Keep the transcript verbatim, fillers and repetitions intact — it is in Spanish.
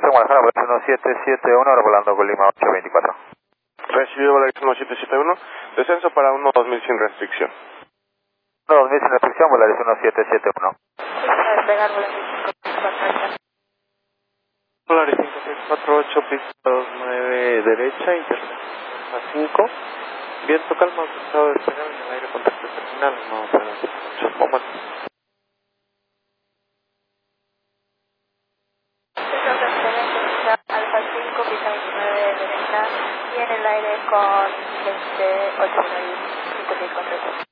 Aeropuerto de Guadalajara, Volaris uno siete siete uno, ahora volando con Lima ocho veinticuatro. Recibido Volaris uno siete siete uno, descenso para uno dos mil sin restricción. uno dos mil sin restricción, Volaris uno siete siete uno. Despegar Volaris cinco seis cuatro ocho. Volaris cinco seis cuatro ocho, pista dos nueve derecha, intercepción a cinco. Viento calma, autorizado de despegar en el aire, contacto terminal, no para muchos momentos. Alfa cinco, pista veintinueve derecha y en el aire con veintiocho y cinco seis cuatro ocho.